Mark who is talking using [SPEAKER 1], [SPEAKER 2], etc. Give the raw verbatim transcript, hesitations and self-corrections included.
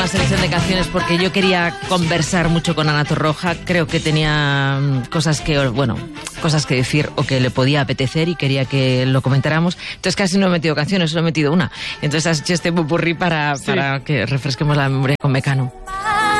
[SPEAKER 1] la selección de canciones porque yo quería conversar mucho con Ana Torroja. Creo que tenía cosas que, bueno, cosas que decir o que le podía apetecer y quería que lo comentáramos. Entonces casi no he metido canciones, solo he metido una. Entonces has hecho este popurrí para, sí. para que refresquemos la memoria con Mecano.